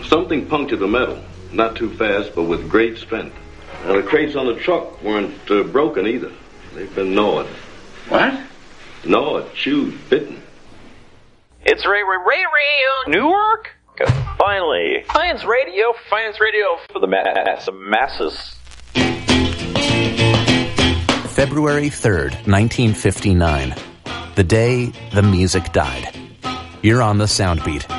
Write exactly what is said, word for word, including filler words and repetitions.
Something punctured the metal. Not too fast, but with great strength. Now, the crates on the truck weren't uh, broken either. They've been gnawed. What? Gnawed, chewed, bitten. It's Ray Ray Ray Ray Newark. Finally, science radio, science radio for the mass, the masses. February third, nineteen fifty-nine. The day the music died. You're on the Soundbeat.